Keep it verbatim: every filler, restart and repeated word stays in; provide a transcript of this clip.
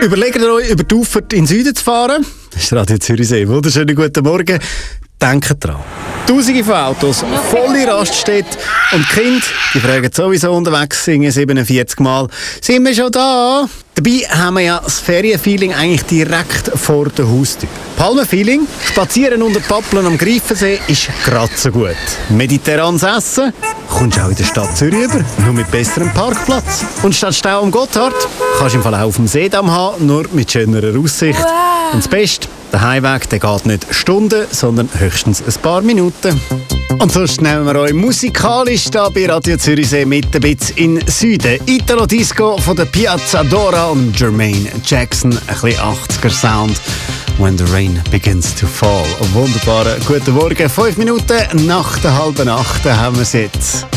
Überlegt ihr euch, über die Ufer in den Süden zu fahren? Das ist Radio Zürichsee. Wunderschönen guten Morgen. Denkt dran. Tausende von Autos, volle Raststätte und die Kinder, die fragen sowieso unterwegs, singen siebenundvierzig Mal. Sind wir schon da? Dabei haben wir ja das Ferienfeeling eigentlich direkt vor der Haustür. Palmenfeeling, spazieren unter Pappeln am Greifensee ist gerade so gut. Mediterranes Essen kommst du auch in der Stadt Zürich über, nur mit besserem Parkplatz. Und statt Stau am Gotthard kannst du im Fall auch auf dem Seedamm haben, nur mit schönerer Aussicht. Wow. Und das Beste, der Heimweg der geht nicht Stunden, sondern höchstens ein paar Minuten. Und sonst nehmen wir euch musikalisch da bei Radio Zürichsee mit ein bisschen in den Süden. Italo Disco von der Piazza Dora und Jermaine Jackson, ein bisschen achtziger Sound. When the rain begins to fall. Wunderbarer guten Morgen, fünf Minuten nach der halben Acht haben wir es jetzt.